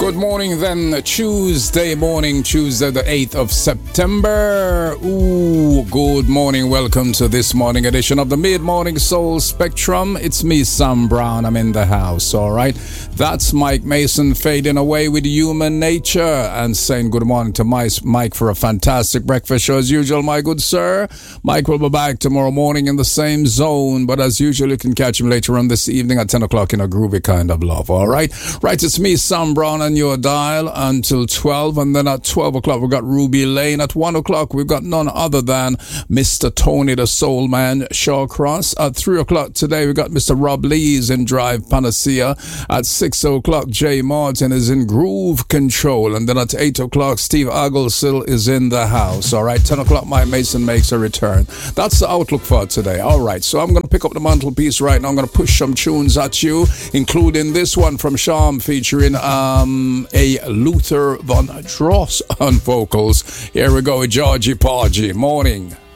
Good morning then, Tuesday morning, Tuesday the 8th of September. Ooh, good morning. Welcome to this morning edition of the Mid-Morning Soul Spectrum. It's me, Sam Brown. I'm in the house, all right? That's Mike Mason fading away with Human Nature and saying good morning to Mike for a fantastic breakfast show as usual, my good sir. Mike will be back tomorrow morning in the same zone, but as usual, you can catch him later on this evening at 10 o'clock in a groovy kind of love, all right? Right, it's me, Sam Brown, on your dial until 12, and then at 12 o'clock we've got Ruby Lane. At 1 o'clock we've got none other than Mr. Tony the Soul Man Shawcross. At 3 o'clock today we've got Mr. Rob Lees in Drive Panacea. At 6 o'clock Jay Martin is in Groove Control, and then at 8 o'clock Steve Aglesill is in the house. All right, 10 o'clock Mike Mason makes a return. That's the outlook for today. All right, so I'm going to pick up the mantelpiece right now. I'm going to push some tunes at you, including this one from Sham featuring a Luther Van Dross on vocals. Here we go with Georgie Porgy. Morning.